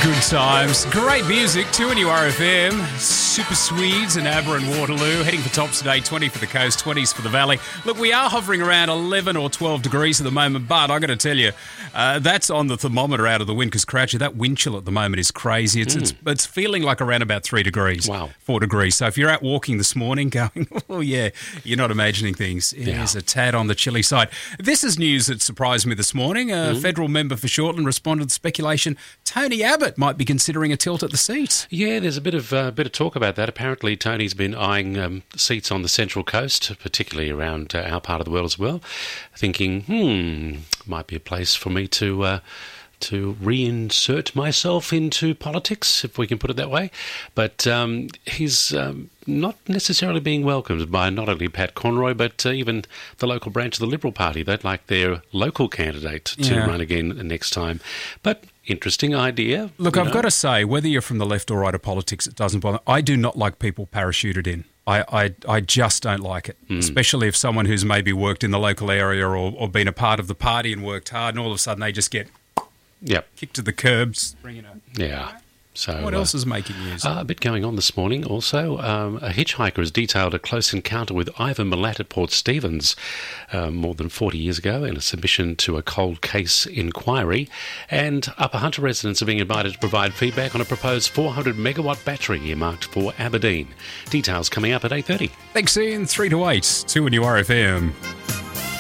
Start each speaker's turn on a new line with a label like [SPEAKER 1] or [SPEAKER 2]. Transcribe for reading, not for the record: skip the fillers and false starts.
[SPEAKER 1] Good times, great music, 2NU RFM, Super Swedes and ABBA and Waterloo, heading for tops today, 20 for the coast, 20s for the valley. Look, we are hovering around 11 or 12 degrees at the moment, but I got to tell you, that's on the thermometer out of the wind, because Crouchy, that wind chill at the moment is crazy. It's feeling like around about 3 degrees,
[SPEAKER 2] Wow.
[SPEAKER 1] 4 degrees. So if you're out walking this morning going, oh yeah, you're not imagining things. It is a tad on the chilly side. This is news that surprised me this morning. A federal member for Shortland responded to speculation Tony Abbott might be considering a tilt at the seat.
[SPEAKER 2] Yeah, there's a bit of talk about that. Apparently, Tony's been eyeing seats on the Central Coast, particularly around our part of the world as well, thinking, might be a place for me to reinsert myself into politics, if we can put it that way. But he's not necessarily being welcomed by not only Pat Conroy, but even the local branch of the Liberal Party. They'd like their local candidate to run again next time. But interesting idea.
[SPEAKER 1] Look, I've got to say, whether you're from the left or right of politics, it doesn't bother. I do not like people parachuted in. I just don't like it, especially if someone who's maybe worked in the local area or been a part of the party and worked hard, and all of a sudden they just get kicked to the curbs. So
[SPEAKER 2] what
[SPEAKER 1] else is making news?
[SPEAKER 2] A bit going on this morning also. A hitchhiker has detailed a close encounter with Ivan Milat at Port Stephens more than 40 years ago in a submission to a cold case inquiry. And Upper Hunter residents are being invited to provide feedback on a proposed 400-megawatt battery earmarked for Aberdeen. Details coming up at 8:30.
[SPEAKER 1] Thanks, Ian. 3 to 8, 2NU RFM.